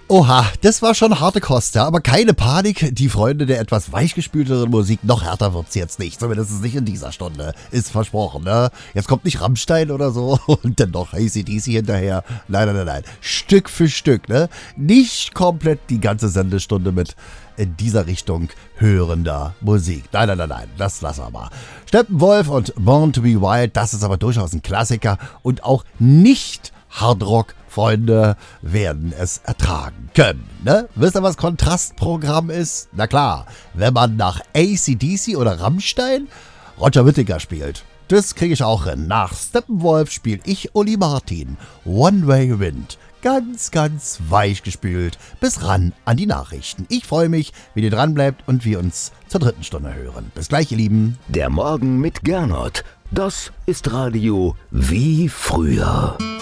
Oha, das war schon harte Kost, ja, aber keine Panik, die Freunde der etwas weichgespülteren Musik, noch härter wird's jetzt nicht, zumindest nicht in dieser Stunde, ist versprochen, ne? Jetzt kommt nicht Rammstein oder so und dann noch AC/DC hinterher, nein, Stück für Stück, ne? Nicht komplett die ganze Sendestunde mit in dieser Richtung hörender Musik. Nein, das lassen wir mal. Steppenwolf und Born to be Wild, das ist aber durchaus ein Klassiker und auch nicht Hardrock Freunde werden es ertragen können. Ne? Wisst ihr, was Kontrastprogramm ist? Na klar, wenn man nach AC/DC oder Rammstein Roger Whittaker spielt. Das kriege ich auch hin. Nach Steppenwolf spiele ich Uli Martin. One Way Wind. Ganz weich gespült. Bis ran an die Nachrichten. Ich freue mich, wenn ihr dran bleibt und wir uns zur 3. Stunde hören. Bis gleich, ihr Lieben. Der Morgen mit Gernot. Das ist Radio wie früher.